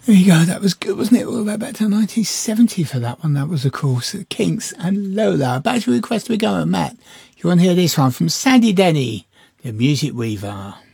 There you go, that was good, wasn't it? All the way back to 1970 for that one. That was, of course, Kinks and Lola. Back to request we go, Matt. You want to hear this one from Sandy Denny, the Music Weaver.